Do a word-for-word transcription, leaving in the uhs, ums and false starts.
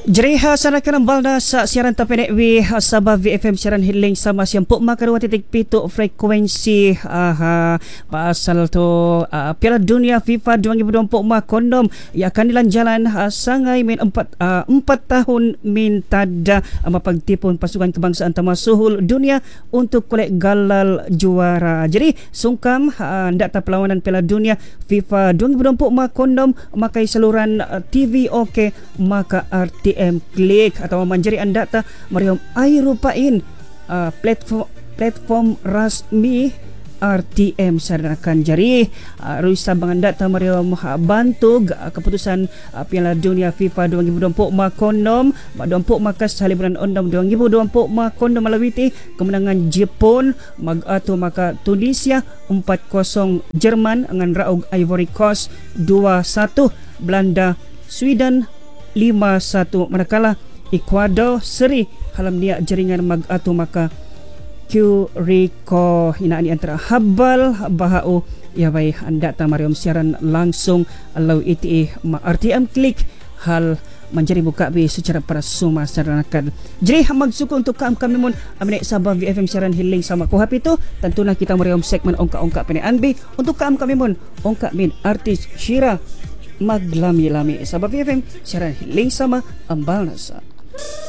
Jeriha sana kanambal na sa siaran tapinek wi Sabah V F M siaran hiling sama siyampu makarwa titik pito frekuensi uh, pasal to uh, Piala Dunia FIFA dua ribu dua puluh empat kondom ia akan dilanjalan uh, sangai min empat uh, empat tahun min tada uh, mapagtipon pasukan kebangsaan tamasuhul dunia untuk kolek galal juara. Jadi sungkam uh, data perlawanan Piala Dunia FIFA dua ribu dua puluh empat kondom makai saluran uh, T V OK maka R T M Klik atau manjari anda ta mariam ai rupain uh, platform platform rasmi R T M sarakan jari uh, ruisa banganda ta mariam bantu uh, keputusan uh, Piala Dunia FIFA dua ribu dua puluh empat kondom dua puluh makas haliburan ondom dua ribu dua puluh empat kondom malawiti kemenangan Jepun mag-ato maka Tunisia empat kosong, Jerman dengan raog Ivory Coast dua satu, Belanda Sweden lima satu, manakala Ecuador seri halam niya jaringan mag-ato maka Curacao inaani antara habal bahao yabay anda ta mariom siaran langsung alaw iti ma R T M Klik hal menjadi buka bi secara para suma masyarakat. Jadi magsuko untuk kaam kami mon amine Sabah V F M siaran hiling sama ko happy to tentu na kita mariom segmen ongka-ongka penianbi untuk kaam kami mon ongka min artis Shira maglami-lami Sabah V F M siaran hiling sama ambal nasa.